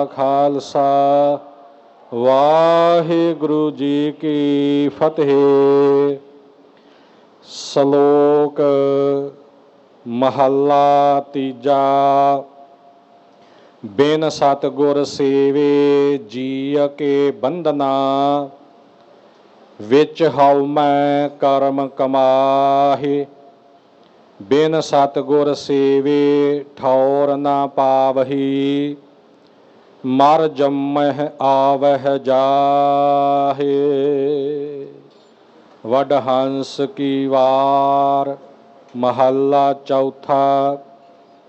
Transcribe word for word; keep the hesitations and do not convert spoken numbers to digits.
ਖਾਲਸਾ ਵਾਹਿਗੁਰੂ ਜੀ ਕੀ ਫਤਿਹ। ਸ਼ਲੋਕ ਮਹੱਲਾ ਤੀਜਾ। ਬਿਨ ਸਤਿਗੁਰ ਸੇਵੇ ਜੀਅ ਕੇ ਬੰਧਨਾ, ਵਿੱਚ ਹਉ ਮੈਂ ਕਰਮ ਕਮਾਹੇ। ਬਿਨ ਸਤਿਗੁਰ ਸੇਵੇ ਠੌਰ ਨਾ ਪਾਵਹੀ, ਮਰ ਜੰਮਹਿ ਆਵਹਿ ਜਾਹੇ। ਵਡਹੰਸ ਕੀ ਵਾਰ ਮਹੱਲਾ ਚੌਥਾ।